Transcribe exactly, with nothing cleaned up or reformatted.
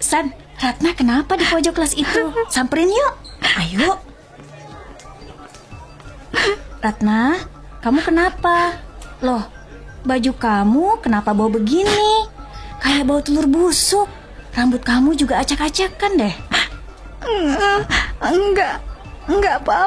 San, Ratna kenapa di pojok kelas itu? Samperin yuk. Ayo. Ratna, kamu kenapa? Loh, baju kamu kenapa bau begini? Kayak bau telur busuk. Rambut kamu juga acak-acakan deh. Enggak, enggak apa-apa.